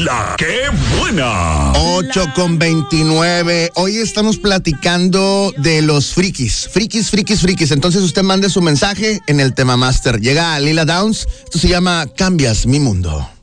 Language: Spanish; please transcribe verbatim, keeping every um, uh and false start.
La ¡Qué buena! ocho con veintinueve. Hoy estamos platicando de los frikis. Frikis, frikis, frikis. Entonces usted mande su mensaje en el tema master. Llega a Lila Downs. Esto se llama Cambias mi mundo.